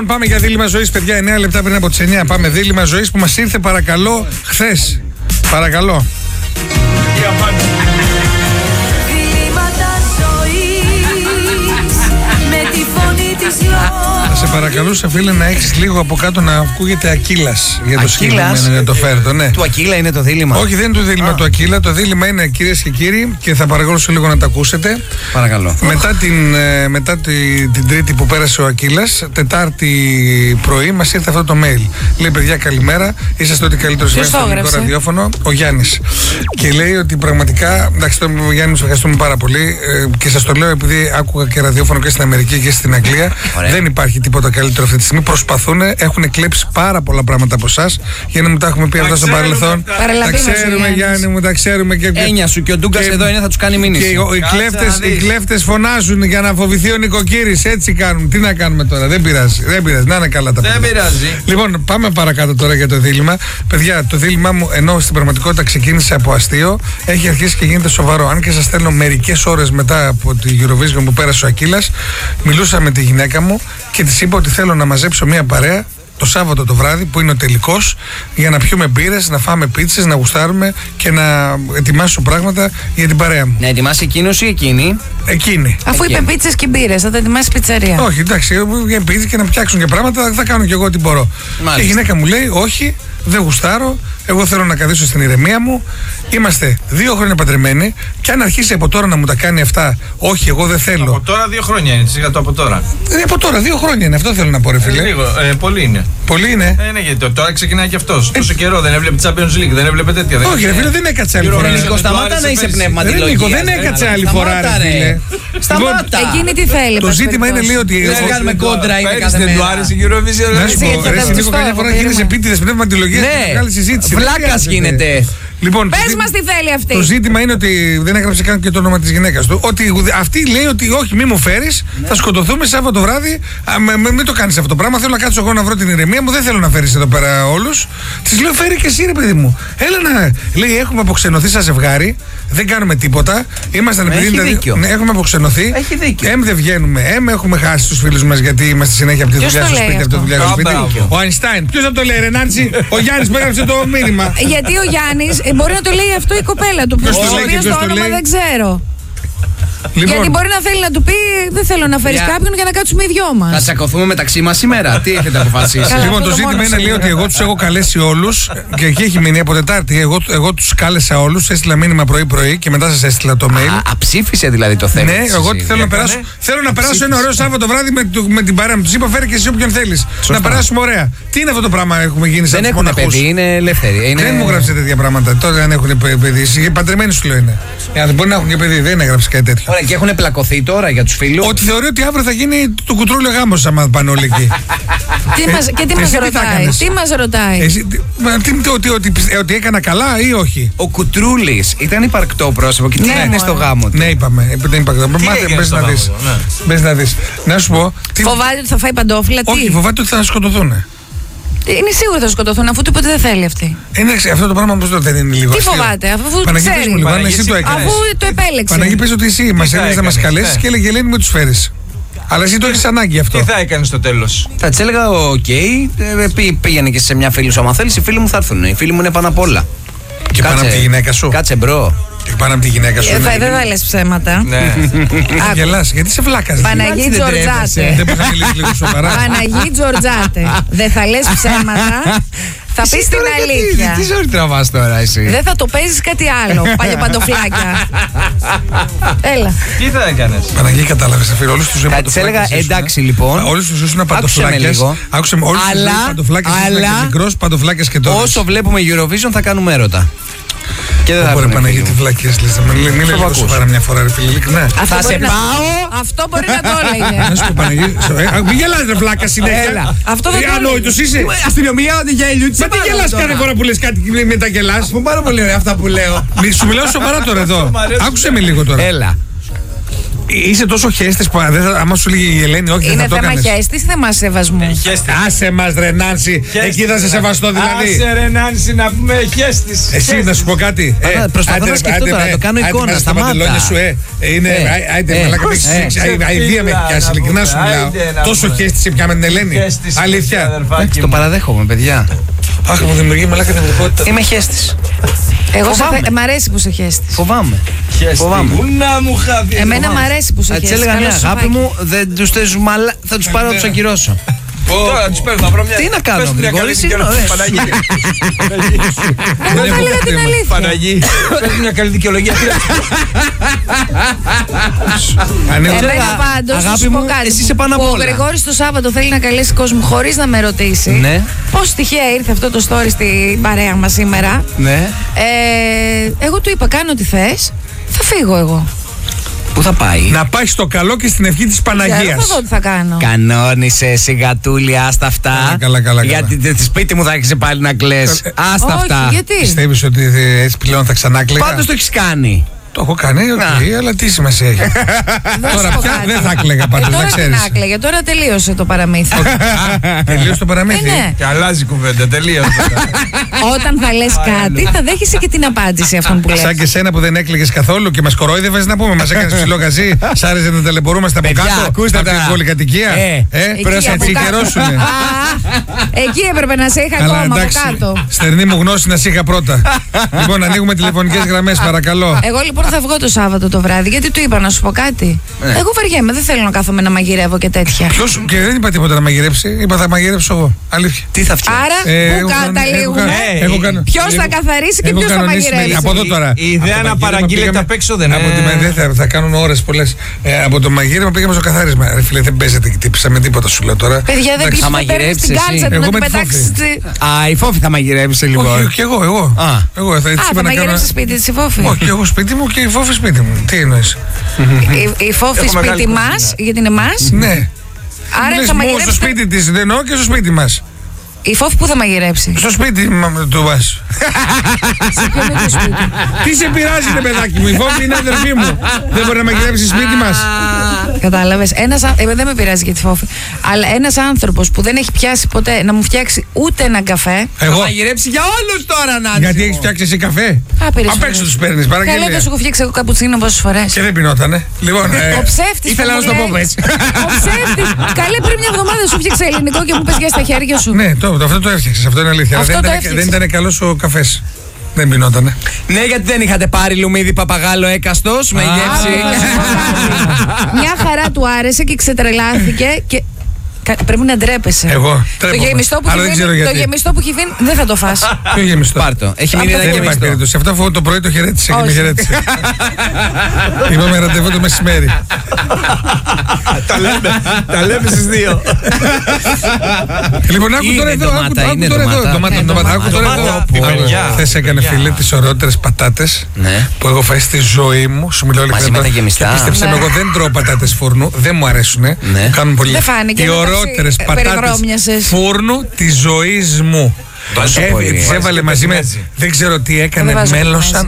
Πάμε για δίλημμα ζωής, παιδιά. 9 λεπτά πριν από τις 9. Πάμε δίλημμα ζωής που μας ήρθε, παρακαλώ, χθες. Παρακαλώ. Θα σε παρακαλούσα, φίλε, να έχεις λίγο από κάτω να ακούγεται Ακύλας για το συγκεκριμένο, για το φέρτο. Ναι. Του Ακύλα είναι το δίλημμα? Όχι, δεν είναι το δίλημμα του Ακύλα. Το δίλημμα είναι, κυρίες και κύριοι, και θα παρακαλούσα λίγο να το ακούσετε. Παρακαλώ. Μετά την Τρίτη που πέρασε ο Ακύλας, Τετάρτη πρωί μας ήρθε αυτό το mail. Λέει, παιδιά, καλημέρα. Είσαστε ό,τι καλύτερο συμβαίνει στο ελληνικό ραδιόφωνο. Ο Γιάννης. Και λέει ότι πραγματικά, εντάξει, τον Γιάννη, μας ευχαριστούμε πάρα πολύ. Και σας το λέω επειδή άκουγα και ραδιόφωνο και στην Αμερική και στην Αγγλία. Ωραία. Δεν υπάρχει τίποτα καλύτερο αυτή τη στιγμή. Προσπαθούν, έχουν κλέψει πάρα πολλά πράγματα από εσάς. Για να μου τα έχουμε πει αυτά στο παρελθόν. Τα ξέρουμε, Γιάννη μου, τα ξέρουμε. Έννοια σου και ο Ντούγκας εδώ είναι, θα τους κάνει μήνυση. Και οι κλέφτες φωνάζουν για να φοβηθεί ο νοικοκύρης. Έτσι κάνουν. Τι να κάνουμε τώρα, δεν πειράζει. Να είναι καλά τα πράγματα. Δεν πειράζει. Λοιπόν, πάμε παρακάτω τώρα για το δίλημμα. Παιδιά, το δίλημμά μου, ενώ στην πραγματικότητα ξεκίνησε από αστείο, έχει αρχίσει και γίνεται σοβαρό. Αν και σας στέλνω μερικές ώρες μετά από τη Eurovision που πέρασε ο Ακύλας, μιλούσα με τη γυναίκα μου και της είπα ότι θέλω να μαζέψω μια παρέα το Σάββατο το βράδυ που είναι ο τελικός, για να πιούμε μπύρες, να φάμε πίτσες, να γουστάρουμε και να ετοιμάσω πράγματα για την παρέα μου. Να ετοιμάσει εκείνος ή εκείνη? Εκείνη. Αφού είπε πίτσες και μπύρες, θα τα ετοιμάσει πιτσαρία. Όχι, εντάξει, για πίτσες και να φτιάξουν και πράγματα θα κάνω κι εγώ ό,τι μπορώ. Μάλιστα. Και η γυναίκα μου λέει, όχι, δεν γουστάρω. Εγώ θέλω να καθίσω στην ηρεμία μου. Είμαστε 2 χρόνια παντρεμένοι. Και αν αρχίσει από τώρα να μου τα κάνει αυτά, όχι, εγώ δεν θέλω. Από τώρα 2 χρόνια είναι, για το από τώρα. Από τώρα 2 χρόνια είναι, αυτό θέλω να πω, ρε φίλε. Λίγο, πολύ είναι. Πολύ είναι. Ναι, γιατί τώρα ξεκινάει και αυτός. Τόσο καιρό δεν έβλεπε Champions League, δεν έβλεπε τέτοια. Όχι, ρε φίλε, δεν έκατσε άλλη φορά. Νίκο, σταμάτα να είσαι πνευματιλογίας. Δεν έκατσε άλλη φορά, ρε φίλε. Σταμάτα. Εκείνη τι θέλει. Το ζήτημα είναι, λέει, ότι. Δεν κάνουμε κόντρα, είναι κάθε μέρα. Δεν του άρεσε η Eurovision. Να σου πω, Νίκο, καμιά φορά γίνεσαι επίτηδες πνευματιλογίας και μεγάλη συζήτηση. Βλάκας γίνεται. Λοιπόν, πες μας τι θέλει αυτή. Το ζήτημα είναι ότι δεν έγραψε καν και το όνομα της γυναίκας του. Ότι αυτή λέει ότι όχι, μη μου φέρεις, θα σκοτωθούμε Σάββατο βράδυ. Μην το κάνεις αυτό το πράγμα. Θέλω να κάτσω εγώ να βρω την ηρεμία μου. Δεν θέλω να φέρεις εδώ πέρα όλους. Της λέω, φέρει και εσύ, ρε παιδί μου. Έλα να. Λέει, έχουμε αποξενωθεί σαν ζευγάρι. Δεν κάνουμε τίποτα. Ήμασταν επειδή. Έχουμε αποξενωθεί. Έχει δίκιο. Δεν βγαίνουμε. Έχουμε χάσει τους φίλους μας γιατί είμαστε συνέχεια από τη δουλειά στο σπίτι. Από τη δουλειά στο σπίτι. Ο Αϊνστάιν. Ποιος θα το λέει, Ρενάντσι? Ο Γιάννης που έγραψε το μήνυμα. Γιατί ο Γιάννης μπορεί να το λέει αυτό η κοπέλα του. Ποιος το λέει, το όνομα δεν ξέρω. Λοιπόν. Γιατί μπορεί να θέλει να του πει, δεν θέλω να φέρεις κάποιον για να κάτσουμε οι δυο μας. Θα τσακωθούμε μεταξύ μας σήμερα. Τι έχετε αποφασίσει? Λοιπόν, το ζήτημα είναι, λέει, ότι εγώ τους έχω καλέσει όλους και εκεί έχει μείνει από Τετάρτη. Εγώ τους κάλεσα όλους, έστειλα μήνυμα πρωί-πρωί και μετά σας έστειλα το mail. Αψήφισε δηλαδή το θέμα. Ναι, εγώ θέλω να περάσω ένα ωραίο Σάββατο βράδυ με την παρέα μου. Τους είπα, φέρε και εσύ όποιον θέλεις. Να περάσουμε ωραία. Τι είναι αυτό το πράγμα έχουμε γίνει σαν δεν έχουν παιδί, είναι ελεύθεροι. Δεν μου γράψετε τέτοια πράγματα. Τώρα δεν έχουν παιδί. Παντρεμένοι σου λέω είναι. Μπορεί να έχουν και παιδί, δεν έγραψε κάτι τέτοιο. Ωραία, και έχουν πλακωθεί τώρα για τους φίλους. Ότι θεωρεί ότι αύριο θα γίνει το κουτρούλιο γάμος άμα πάνε όλοι εκεί. Και τι μας ρωτάει? Τι μας ρωτάει? Ότι έκανα καλά ή όχι? Ο Κουτρούλης ήταν υπαρκτό πρόσωπο και τι είναι στο γάμο του? Ναι, είπαμε. Δεν υπαρκτό. Μπες να δεις. Να σου πω. Φοβάται ότι θα φάει παντόφυλλα? Όχι, φοβάται ότι θα σκοτωθούν. Είναι σίγουρο θα σκοτωθούν αφού του είπε ότι δεν θέλει αυτή. Εντάξει, αυτό το πράγμα πώς δεν είναι λίγο? Τι φοβάται, αφού ξέρει. Εσύ το έκανες. Αφού το επέλεξε. Παναγί, πες ότι εσύ μας έλεγες να μας καλέσεις και έλεγε Ελένη, με τους φέρεις. Αλλά εσύ το έχεις ανάγκη αυτό. Τι θα έκανες στο τέλος? Θα της έλεγα, οκ, πήγαινε και σε μια φίλη σου. Άμα θέλεις, οι φίλοι μου θα έρθουν. Οι φίλοι μου είναι πάνω απ' όλα. Και πάνω από τη γυναίκα σου. Κάτσε μπρο. Και πάνω από τη γυναίκα σου. Δεν θα λες ψέματα. Ναι. Γελάς, γιατί σε βλάκας? Παναγί Τζορτζάτε. Δεν πρέπει να μιλήσεις λίγο σοβαρά. Παναγί Τζορτζάτε. Δεν θα λες ψέματα. Θα πεις την αλήθεια. Τι ζωή τραβάς τώρα εσύ? Δεν θα το παίζεις κάτι άλλο. Παλιοπαντοφλάκια. Έλα. Τι θα έκανες? Παναγί, κατάλαβες, φίλε. Όλους τους θα της έλεγα εντάξει λοιπόν. Όλους τους ήσουν παντοφλάκες. Άκουσε με όλους τους παντοφλάκες. Μικρός παντοφλάκες και τώρα. Όσο βλέπουμε Eurovision θα κάνουμε έρωτα. Και δεν θα μπορεί Παναγί τι βλακίες λες. Μην λέει λίγο σοβαρά μια φορά, ρε φίλε, ειλικρινά. Θα σε πάω. Αυτό μπορεί να το έλεγε. Να σου πω, Παναγί, μην γελάς ρε βλάκα συνέχεια. Αυτό δεν το ανόητος είσαι. Αστυνομία, ότι γέλιο. Μα τι γελάς κάθε φορά που λες κάτι με τα γελάς? Μου πάρα πολύ ωραία αυτά που λέω. Σου μιλάω σοβαρά τώρα εδώ. Άκουσε με λίγο τώρα. Έλα. Είσαι τόσο χέστης που άμα σου λέει η Ελένη, όχι, είναι δεν θα το θέμα έκανες. χέστης ή θέμα σεβασμού? Άσε μας ρε Νάνση, εκεί θα σε σεβαστώ δηλαδή. Άσε ρε Νάνση να πούμε χέστης. Εσύ να σου πω κάτι. Προσπαθώ να σκεφτώ τώρα, να το κάνω εικόνα, στα μαντελόνια σου, είναι. Άιντε, μαλάκα, αηδία με πιάσει, ειλικρινά σου μιλάω. Τόσο χέστης πια με την Ελένη. Αλήθεια. Το παραδέχομαι, παιδιά. Αχ, μου δημιουργεί μαλάκα την εμπειρικότητα. Είμαι χέστης. Εγώ μ' αρέσει που είσαι χέστης. Φοβάμαι. Να μου χαθεί. Εμένα μ' αρέσει που είσαι χέστης. Έτσι έλεγα, ναι, αγάπη μου, δεν τους θες μαλά, θα τους πάρω να τους ακυρώσω. Τώρα τους παίρνω, να βρω μια. Τι να κάνω, Γρηγόρη, Παναγί. Εγώ θα έλεγα την αλήθεια. Παναγί, πες μια καλή δικαιολογία. Εμένα πάντως, θα σου πω κάτι. εσύ είσαι πάνω απ' Ο όλα. Γρηγόρης το Σάββατο θέλει να καλέσει κόσμο χωρίς να με ρωτήσει. Ναι. Πώς τυχαία ήρθε αυτό το story στην παρέα μας σήμερα. Ναι. Εγώ του είπα, κάνω ό,τι θες, θα φύγω εγώ. Πού θα πάει? Να πάει στο καλό και στην ευχή της Δεν θα Παναγίας. δω τι θα κάνω. Κανόνισε εσύ γατούλη, άστα αυτά. Καλά. Γιατί τη σπίτι μου θα έχεις πάλι να κλαις. Άστα Όχι, αυτά. γιατί? Πιστεύεις ότι έτσι πλέον θα ξανά κλαίγα? Πάντως το έχεις κάνει. Το έχω κάνει, αλλά τι σημασία έχει. Τώρα πια δεν θα κλαίγα πάντως, να Τώρα την ξέρεις. άκλαιγε, τώρα τελείωσε το παραμύθι. Τελείωσε το παραμύθι. Ναι. Και αλλάζει κουβέντα, τελείωσε. Όταν θα λες κάτι, θα δέχεσαι και την απάντηση αυτόν που λες. Σαν και σένα που δεν έκλαιγες καθόλου και μας κορόιδευες, να πούμε, μας έκανες ψηλό γαζί, σ' άρεσε να ταλαιπωρούμαστε από Παιδιά, κάτω, ακούστε από την τα. πολυκατοικία. Εκεί από Έτσι κάτω. χαιρόσουνε. Εκεί έπρεπε να σε είχα Καλά, ακόμα από εντάξει. κάτω. Στερνή μου γνώση να σε είχα πρώτα. Λοιπόν, ανοίγουμε τηλεφωνικές γραμμές, παρακαλώ. Εγώ λοιπόν θα βγω το Σάββατο το βράδυ, γιατί του είπα να σου πω κάτι. Εγώ βαριέμαι, δεν θέλω να κάθομαι να μαγειρεύω και τέτοια. Ποιος, και δεν είπα τίποτα να μαγειρέψει, είπα θα μαγειρέψω εγώ. Αλήθεια. Τι θα φτιάξει? Άρα, πού καταλήγουμε? Ποιος θα καθαρίσει και ποιος θα μαγειρεύσει? Από εδώ τώρα. Η ιδέα να παραγγείλετε απ' έξω δεν Από τη θα κάνουν ώρες πολλές. Από το μαγείρεμα πήγαμε στο καθάρισμα. Ρε φίλε, δεν παίζετε και τύψα με τίποτα σου λέω τώρα. Παιδιά, δεν θα πεις μαγειρέψεις την εσύ. κάλτσα του Εγώ να με την τη πετάξεις. Α, η Φόφη θα μαγειρεύσει λίγο. Όχι, και εγώ. Εγώ θα έτσι Α, είπα θα να κάνω. μαγειρέψεις σπίτι της η Φόφη. Όχι, εγώ σπίτι μου και η Φόφη σπίτι μου. Τι εννοείς? Η Φόφη σπίτι μας, γιατί είναι μας. Ναι. Άρα Λες θα μου στο μαγειρέψει. σπίτι της, δεν εννοώ και στο σπίτι μας. Η Φόφη πού θα μαγειρέψει? Στο σπίτι του μας. Σε ποιο είναι το σπίτι? Τι σε πειράζει, ρε παιδάκι μου, η Φόφη είναι αδερφή μου. Δεν μπορεί να μαγειρέψει σπίτι μας. Κατάλαβες. Δεν με πειράζει για τη Φόφη. Αλλά ένας άνθρωπος που δεν έχει πιάσει ποτέ να μου φτιάξει ούτε έναν καφέ. Θα Εγώ. μαγειρέψει για όλους τώρα, Νάνση. Γιατί έχεις φτιάξει εσύ καφέ. Απ' έξω τους παίρνεις, Καλά, δεν παραγγελία. σου έχω φτιάξει εγώ καπουτσίνο πόσες φορές. Και δεν πεινότανε. Λοιπόν, Ο ψεύτης. ήθελα που να μου σου το πω, λέει- πες. Ο ψεύτης. Καλέ, πριν μια εβδομάδα σου φτιάξε ελληνικό και μου πες για στα χέρια σου. ναι, αυτό το έφτιαξες, αυτό είναι αλήθεια. Αυτό Αλλά το δεν έφτιαξες. ήταν καλός ο καφές. Δεν πεινότανε. Ναι, γιατί δεν είχατε πάρει λουμίδι παπαγάλο έκαστος με γεύση. Μια χαρά του άρεσε και ξετρελάθηκε και. Πρέπει να ντρέπεσαι. Εγώ Το τρέπομαι. γεμιστό που Αλλά δεν έχει ξέρω βγει, το γιατί. γεμιστό που έχει βγει δεν θα το φας. Ποιο γεμιστό? Πάρτο. Έχει μείνει ένα Δεν υπάρχει γεμιστό. περίπτωση. Αυτό αφού το πρωί το χαιρέτησε και με Όχι. χαιρέτησε. Είπαμε ραντεβού το μεσημέρι. Τα λέμε στις δύο. Λοιπόν, άκου Είναι τώρα εδώ. ντομάτα, Άκου είναι τώρα εδώ. ντομάτα. Ντομάτα. Άκου τώρα ντομάτα. εδώ. Πιπεριά. Χθες έκανε φιλέ τις ωραιότερες πατάτες Ναι. που έχω φάει στη ζωή μου. Σου μιλάω Μαζί ειλικρινά. με τα γεμιστά. Και πίστεψε με, Ναι. εγώ δεν τρώω πατάτες φούρνου. Δεν μου αρέσουνε. Ναι. Μου κάνουν πολύ. Δεν φάνηκε, Οι εντάξει, ωραιότερες πατάτες περιγρόμιασες. φούρνου της ζωής μου. Τόσο πολύ. Τις έβαλε μαζί με. πεζιμέζι. Δεν ξέρω τι έκανε. Δεν βάζω Μέλωσαν.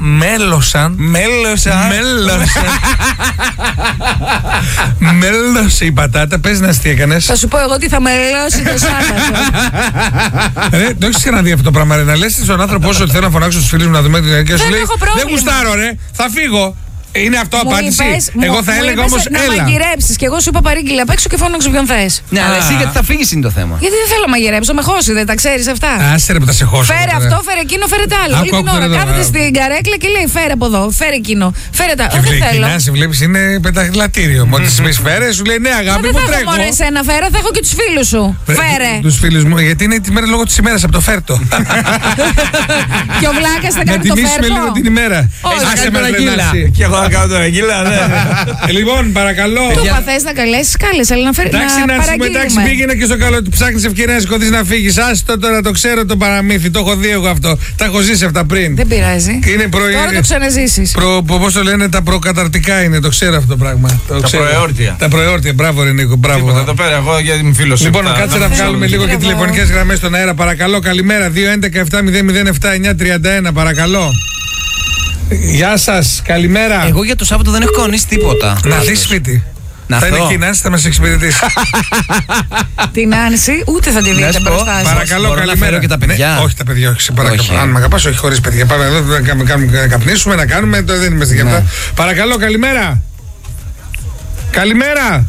Μέλωσε η πατάτα. Πες να τι έκανες. Θα σου πω εγώ τι θα με ελαιώσει το Σάββατο. Το έχεις ξαναδεί αυτό το πράγμα, ρε? Να λες στον άνθρωπό σου ότι θέλω να φωνάξω στους φίλους μου να δούμε την και σου Δεν λέει έχω πρόβλημα. δεν γουστάρω, ρε, θα φύγω. Είναι αυτό Μου απάντηση. είπες- Εγώ μου- θα μου έλεγα είπες όμως να έλα. μαγειρέψεις και εγώ σου είπα παρήγγειλε απ' έξω και φώναξε ποιον θες. Ναι, αλλά εσύ γιατί θα φύγεις είναι το θέμα. Γιατί δεν θέλω να μαγειρέψω, με χώσει, δεν τα ξέρεις αυτά. Άσε ρε που θα σε χώσω. Φέρε τώρα. αυτό, φέρε εκείνο, φέρε τ' άλλο. Άκου, Όλη την άκου ώρα τώρα, κάθεται τώρα. στην καρέκλα και λέει φέρε από εδώ, φέρε εκείνο, φέρε τα. Και Δεν θέλω. να σε βλέπεις είναι πενταχυλατήριο. Μόλις της πεις φέρε, σου λέει ναι αγάπη Δεν μου θα έχω τρέχω. μόνο εσένα φέρε, θα έχω και τους φίλους σου. Φέρε. Τους φίλους μου, γιατί είναι τη μέρα λόγω της ημέρας από το φέρτο. Και ο Βλάκας θα Να κάνει το τιμήσουμε λίγο την φέρτο. ημέρα. Όχι, Άσε κάνει με παραγγείλα. Ρενάση. Και εγώ να κάνω τώρα γύλα, ναι. Λοιπόν, παρακαλώ. Του είπα θες να καλέσεις, κάλεσε, αλλά να φέρει Εντάξει, να να σου πω, εντάξει, παραγγείλουμε. πήγαινε και στο καλό του ψάχνει ευκαιρία να σηκωθεί να φύγει. Άστο τώρα, το ξέρω το παραμύθι. Το έχω δει εγώ αυτό. Τα έχω ζήσει αυτά πριν. Δεν πειράζει. Είναι Τώρα το ξαναζήσεις. Πώς το λένε, τα προκαταρτικά είναι, το ξέρω αυτό το πράγμα. Το ξέρω. προεόρτια. Τα προεόρτια, μπράβο, ρε Νίκο, Τίποτα, μπράβο. εδώ πέρα, εγώ γιατί είμαι φίλος σου. Λοιπόν, κάτσε να βγάλουμε λίγο και Μπράβο. τηλεφωνικές γραμμές στον αέρα, παρακαλώ. Καλημέρα, 211-7-007-931, παρακαλώ. Γεια σας, καλημέρα. Εγώ για το Σάββατο δεν έχω κανονίσει τίποτα. Να δεις σπίτι. Να θα είναι εκεί η Νάνση, θα μας εξυπηρετήσει. Την Νάνση ούτε θα τη δείτε μπροστά σας. Παρακαλώ, καλημέρα. Και τα παιδιά. Όχι, τα παιδιά, όχι. Παρακαλώ. Αν με αγαπάς, όχι χωρίς παιδιά. Πάμε εδώ να καπνίσουμε, να κάνουμε. Δεν είμαστε για αυτά. Παρακαλώ, καλημέρα. Καλημέρα.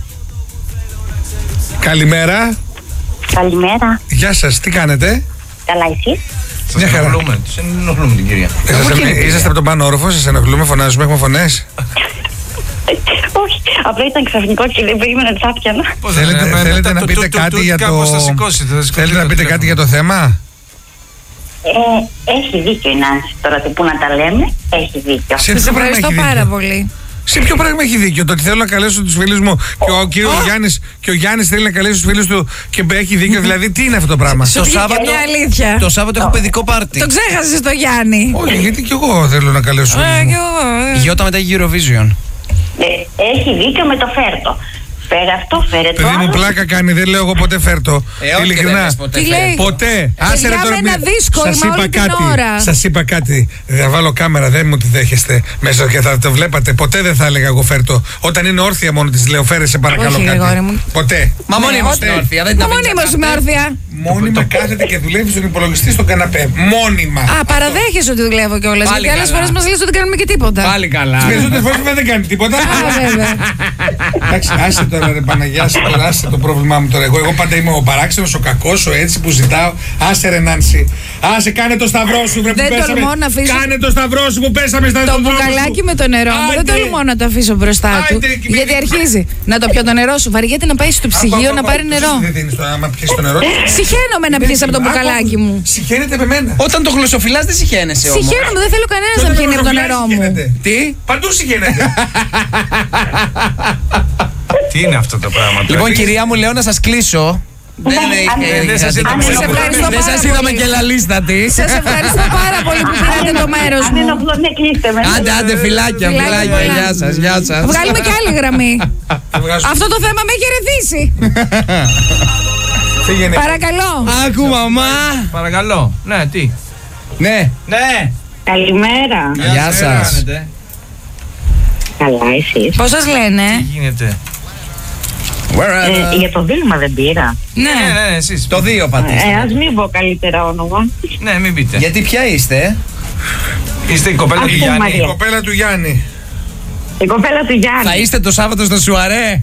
Καλημέρα. Καλημέρα. Γεια σας, τι κάνετε? Καλά, εσείς? Μια χαρά. Σας ενοχλούμε την κυρία. Είσαστε από τον πάνω όροφο, σας ενοχλούμε, φωνάζουμε, έχουμε φωνές? Όχι, απλά ήταν ξαφνικό και δεν περίμενα ότι θα έπιανα. Θέλετε να πείτε κάτι για το... Θέλετε να πείτε κάτι για το θέμα? Έχει δίκιο η Νάνση τώρα, που να τα λέμε, έχει δίκιο. Σας ευχαριστώ πάρα πολύ. Σε ποιο πράγμα έχει δίκιο? Το ότι θέλω να καλέσω τους φίλους μου και ο κύριος Γιάννης θέλει να καλέσει τους φίλους του και έχει δίκιο. Δηλαδή, τι είναι αυτό το πράγμα? Το Σάββατο έχω παιδικό πάρτι. Το ξέχασες το Γιάννη? Όχι, γιατί κι εγώ θέλω να καλέσω. Γιώτα μετά Eurovision. Έχει δίκιο με το φέρτο. Φέρε αυτό, φέρε το. Παιδί μου, πλάκα κάνει, δεν λέω εγώ ποτέ φέρτο. Ειλικρινά. Τι λέει? Ποτέ. Άσε ρε τώρα. Σας είπα κάτι. Θα βάλω κάμερα, δεν μου τη δέχεστε μέσα και θα το βλέπατε. Ποτέ δεν θα έλεγα εγώ φέρτο. Όταν είναι όρθια μόνο της λέω φέρε σε παρακαλώ κάτι. Ποτέ. Μα μόνιμος είναι όρθια. Μόνιμος είμαι όρθια. Μόνιμα κάθεται και δουλεύει στον υπολογιστή στον καναπέ. Μόνιμα. Α, παραδέχεσαι ότι δουλεύω κιόλας. Γιατί άλλες φορές μας λες ότι δεν κάνουμε και τίποτα. Πάλι καλά. Τις περισσότερες φορές δεν κάνει τίποτα. Εντάξει, άσε τώρα ρε Παναγιά, άσε το πρόβλημά μου τώρα. Εγώ πάντα είμαι ο παράξενος, ο κακός, ο έτσι που ζητάω. Άσε ρε Νάνση. Άσε, κάνε το σταυρό σου, βρε που πέσαμε. Κάνε το σταυρό σου που πέσαμε στα το μπουκαλάκι με το νερό μου δεν τολμώ να το αφήσω μπροστά του. Γιατί αρχίζει να το πιω το νερό σου. Βαριέται να πάει στο ψυγείο να πάρει νερό. Δεν δίνεις τώρα άμα πιεις το νερό. Συχαίνομαι να πιεις από το μπουκαλάκι μου. Συχαίνεται με μένα. Όταν το γλωσσοφυλάς δεν συχαίνεσαι όμως. Συχαίνομαι, δεν θέλω κανένας να πιένει από το νερό μου. Τι? Παντού συχαίνεται. Τι είναι αυτό το πράγμα? Λοιπόν, κυρία μου, λέω να σας κλείσω. Δεν σας είδαμε και λαλίστατη. Σας ευχαριστώ πάρα πολύ που πήρατε το μέρος μου. Άντε, φυλάκια. Γεια σας. Βγάλουμε και άλλη γραμμή. Αυτό το θέμα με έχει ερεθίσει. Παρακαλώ. Άκου μαμά. Παρακαλώ. Ναι, τι? Ναι. Καλημέρα. Γεια σας. Καλά, εσείς? Πώς σας λένε? Τι γίνεται? Για το δίλημα δεν πήρα. Ναι, εσείς. Το 2 πατήστε. Ας μην πω καλύτερα όνομα. Ναι, μην πείτε. Γιατί ποια είστε? Είστε η κοπέλα του Γιάννη. Η κοπέλα του Γιάννη. Η κοπέλα του Γιάννη. Θα είστε το Σάββατο στο Σουαρέ?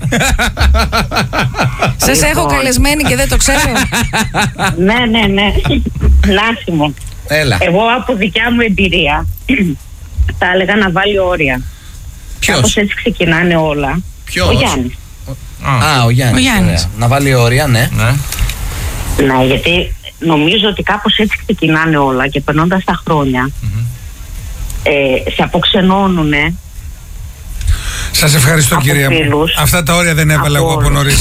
Σας έχω καλεσμένη και δεν το ξέρω. Ναι. Νάση μου. Έλα. Εγώ από δικιά μου εμπειρία θα έλεγα να βάλει όρια. Ποιος? Κάπως έτσι ξεκινάνε όλα. Ποιος? Ο Γιάννης. Ο Γιάννης. Να βάλει όρια, ναι. Ναι, γιατί νομίζω ότι κάπως έτσι ξεκινάνε όλα και περνώντας τα χρόνια σε αποξενώνουνε. Σας ευχαριστώ κυρία μου. Αυτά τα όρια δεν έβαλα εγώ από νωρίς.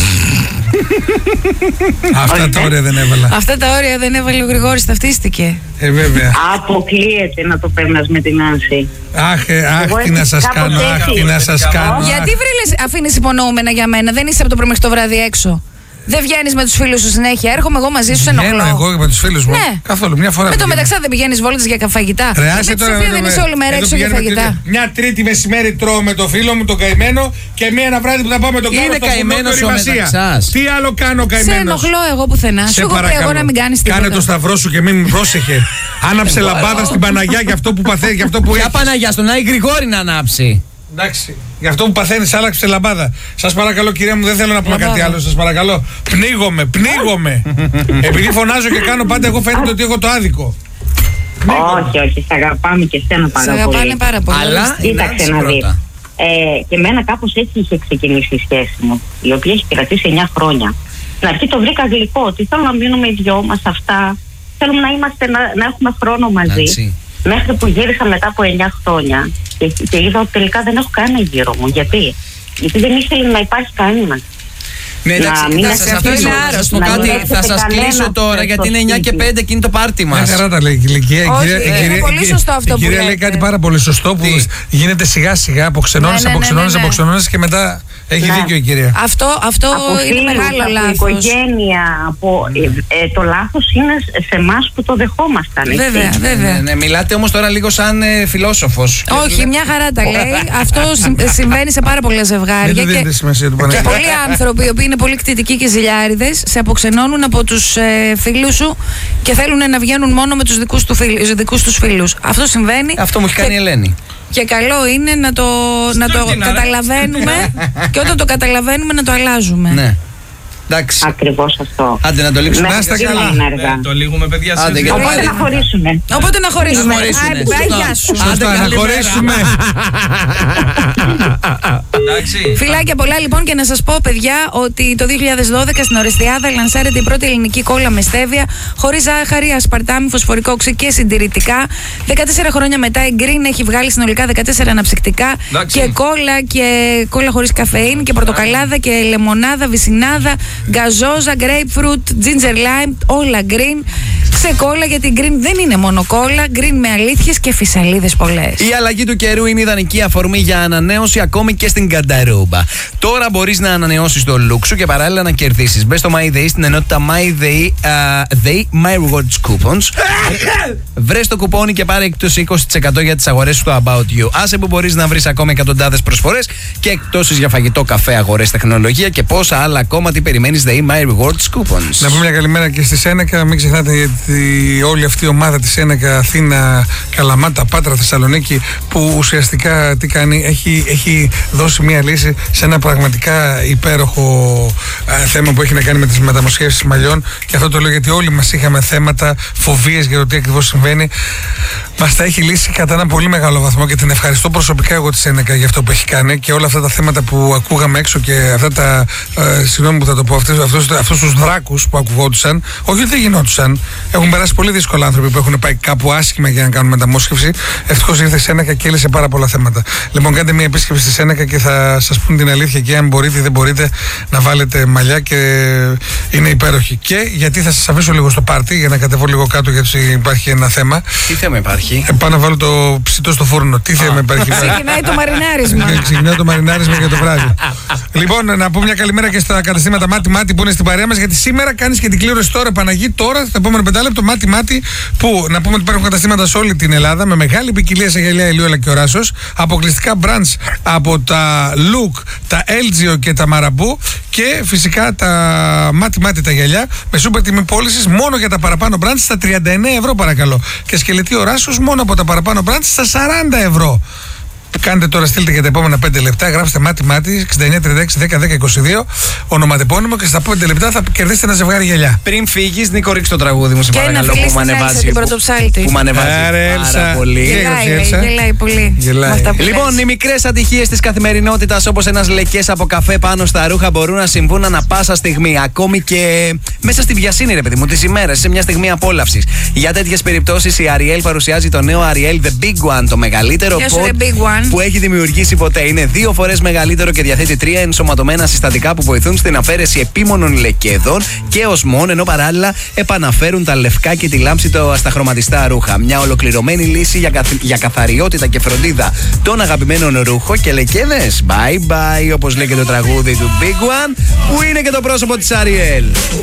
Αυτά τα όρια δεν έβαλα. Αυτά τα όρια δεν έβαλε ο Γρηγόρης, ταυτίστηκε. Βέβαια. Αποκλείεται να το παίρνας με την Άνση. Αχ, τι να σας κάνω, τι να σας κάνω. Γιατί αφήνεις υπονοούμενα για μένα, δεν είσαι από το πρωί μέχρι το βράδυ έξω. Δεν βγαίνεις με τους φίλους σου συνέχεια. Έρχομαι εγώ μαζί σου, σε ενοχλώ. Εγώ με τους φίλους μου. Ναι. Καθόλου, μια φορά. Με το μεταξύ δεν πηγαίνεις βόλτες για φαγητά. Ρεάσε τώρα. Δεν είσαι όλη μέρα έξω για φαγητά. Μια Τρίτη μεσημέρι τρώω με το φίλο μου τον καημένο και ένα βράδυ που θα πάω με τον καημένο. Είναι καημένος ο μεταξάς. Τι άλλο κάνω καημένος? Σε ενοχλώ εγώ πουθενά. Σου έχω πει εγώ να μην κάνεις τίποτα. Κάνε το σταυρό σου και μην πρόσεχε. Άναψε λαμπάδα στην Παναγιά για αυτό που παθαίνει, για αυτό που έχει. Για Παναγιά, στον Άι Γρηγόρη να ανάψει. Εντάξει. Για αυτό που παθαίνεις, άλλαξε λαμπάδα. Σας παρακαλώ, κυρία μου, δεν θέλω να πούμε κάτι άλλο. Σας παρακαλώ. Πνίγομαι. Επειδή φωνάζω και κάνω πάντα, εγώ φαίνεται ότι έχω το άδικο. Όχι, σε αγαπάμε και εσένα πάρα πολύ. Σε αγαπάνε πάρα πολύ. Αλλά κοίταξε να δεις. Και εμένα κάπως έτσι είχε ξεκινήσει η σχέση μου, η οποία έχει κρατήσει 9 χρόνια. Στην αρχή το βρήκα γλυκό, ότι θέλω να μείνουμε οι δυο μας αυτά. Θέλουμε να έχουμε χρόνο μαζί. Έτσι. Μέχρι που γύρισα μετά από 9 χρόνια και είδα ότι τελικά δεν έχω κανένα γύρω μου. Γιατί δεν ήθελε να υπάρχει κανένα. Ναι, εντάξει, θα σας κλείσω τώρα γιατί είναι 9 και 5 και είναι το πάρτι μας. Μια χαρά τα λέει η ηλικία. Είναι πολύ σωστό αυτό που λέτε. Η κυρία λέει κάτι πάρα πολύ σωστό που γίνεται σιγά σιγά, αποξενώνεσαι και μετά Έχει δίκιο η κυρία. Αυτό είναι μεγάλο λάθος. Από οικογένεια, το λάθος είναι σε εμάς που το δεχόμασταν. Βέβαια. Ναι, μιλάτε όμως τώρα λίγο σαν φιλόσοφος. Όχι, μια χαρά τα λέει. Αυτό συμβαίνει σε πάρα πολλά ζευγάρια. Και πολλοί άνθρωποι, οι οποίοι είναι πολύ κτητικοί και ζηλιάριδες, σε αποξενώνουν από τους φίλους σου και θέλουν να βγαίνουν μόνο με τους δικούς τους φίλους. Αυτό συμβαίνει. Αυτό μου έχει κάνει η Ελένη. Και καλό είναι να το καταλαβαίνουμε και όταν το καταλαβαίνουμε να το αλλάζουμε. Ναι. Εντάξει. Ακριβώς αυτό. Άντε να το λήξουμε. Να είστε καλά. Το λύγουμε, παιδιά. Οπότε να χωρίσουμε. Οπότε να χωρίσουμε. Γεια σου. Σωστά, να χωρίσουμε. Φιλάκια πολλά λοιπόν, και να σας πω, παιδιά, ότι το 2012 στην Ορεστιάδα λανσάρεται η πρώτη ελληνική κόλλα με στέβια, χωρίς ζάχαρη, ασπαρτάμι, φωσφορικό οξύ και συντηρητικά. 14 χρόνια μετά η Green έχει βγάλει συνολικά 14 αναψυκτικά και κόλλα χωρίς καφεΐνη και πορτοκαλάδα και λεμονάδα, βυσινάδα, γκαζόζα, grapefruit, ginger lime, όλα green. Σε κόλλα, γιατί η green δεν είναι μόνο κόλλα, green με αλήθειες και φυσαλίδες πολλές. Η αλλαγή του καιρού είναι ιδανική αφορμή για ανανέωση ακόμη και στην γκανταρόμπα. Τώρα μπορείς να ανανεώσεις το look σου και παράλληλα να κερδίσεις. Μπες στο My Day στην ενότητα My Day My Rewards Coupons. Βρες το κουπόνι και πάρε έκπτωση 20% για τις αγορές σου στο About You. Άσε που μπορείς να βρεις ακόμα εκατοντάδες προσφορές και εκπτώσεις για φαγητό, καφέ, αγορές, τεχνολογία και πόσα άλλα ακόμα. Τι περιμένεις? Day My Rewards Coupons. Να πούμε μια καλημέρα και στη Σένεκα. Μην ξεχνάτε, γιατί όλη αυτή η ομάδα της Σένεκα, Αθήνα, Καλαμάτα, Πάτρα, Θεσσαλονίκη, που ουσιαστικά τι κάνει, έχει δώσει μια λύση σε ένα πραγματικά υπέροχο θέμα που έχει να κάνει με τις μεταμοσχεύσεις μαλλιών. Και αυτό το λέω γιατί όλοι μας είχαμε θέματα, φοβίες για το τι ακριβώς συμβαίνει. Μας τα έχει λύσει κατά ένα πολύ μεγάλο βαθμό και την ευχαριστώ προσωπικά εγώ τη Σένεκα για αυτό που έχει κάνει και όλα αυτά τα θέματα που ακούγαμε έξω και αυτά τα. Συγγνώμη που θα το πω, αυτούς τους δράκους που ακουγόντουσαν. Όχι ότι δεν γινόντουσαν. Έχουν περάσει πολύ δύσκολα άνθρωποι που έχουν πάει κάπου άσχημα για να κάνουν μεταμόσχευση. Ευτυχώς ήρθε η Σένεκα και έλυσε πάρα πολλά θέματα. Λοιπόν, κάντε μια επίσκεψη στη Σένεκα και θα σας πούν την αλήθεια και αν μπορείτε ή δεν μπορείτε να βάλετε μαλλιά και είναι υπέροχοι. Και γιατί θα σας αφήσω λίγο στο πάρτι για να κατεβώ λίγο κάτω, γιατί υπάρχει ένα θέμα. Τι θέμα υπάρχει? Πάω να βάλω το ψητό στο φούρνο. Τι θέμα υπάρχει? Ξεκινάει το μαρινάρισμα. Ξεκινάει το μαρινάρισμα για το βράδυ. Λοιπόν, να πούμε μια καλημέρα και στα καταστήματα Μάτι που είναι στην παρέα μας, γιατί σήμερα κάνεις και την κλήρωση τώρα, Παναγί, τώρα, στο επόμενο 5 λεπτό. Μάτι, που να πούμε ότι υπάρχουν καταστήματα σε όλη την Ελλάδα με μεγάλη ποικιλία σε γυαλιά ηλίου αλλά και οράσος. Αποκλειστικά brands από τα Look, τα Elgio και τα Marabu. Και φυσικά τα Μάτι τα γυαλιά με σούπερ τιμή πώλησης μόνο για τα παραπάνω brands στα 39 ευρώ, παρακαλώ. Και σκελετή οράσος μόνο από τα παραπάνω brands στα 40 ευρώ. Κάντε τώρα, στείλτε για τα επόμενα 5 λεπτά. Γράψτε Μάτι 6936-10-10-22 ονοματεπώνυμο και στα 5 λεπτά θα κερδίσετε ένα ζευγάρι γυαλιά. Πριν φύγεις, Νίκο, ρίξ το τραγούδι μου, σε παρακαλώ, που με ανεβάζει. Που με ανεβάζει πάρα πολύ. Γελάει πολύ. Λοιπόν, οι μικρές ατυχίες της καθημερινότητας, όπως ένας λεκές από καφέ πάνω στα ρούχα, μπορούν να συμβούν ανά πάσα στιγμή. Ακόμη και μέσα στη βιασύνη, ρε παιδί μου, τις ημέρες, σε μια στιγμή απόλαυσης. Για τέτοιες περιπτώσεις, η Ariel παρουσιάζει το νέο Ariel The Big One, το μεγαλύτερο που έχει δημιουργήσει ποτέ. Είναι 2 φορές μεγαλύτερο και διαθέτει 3 ενσωματωμένα συστατικά που βοηθούν στην αφαίρεση επίμονων λεκέδων και οσμών, ενώ παράλληλα επαναφέρουν τα λευκά και τη λάμψη στα χρωματιστά ρούχα. Μια ολοκληρωμένη λύση για καθαριότητα και φροντίδα των αγαπημένων ρούχων και λεκέδες. Bye bye, όπως λέει και το τραγούδι του Big One, που είναι και το πρόσωπο της Ariel.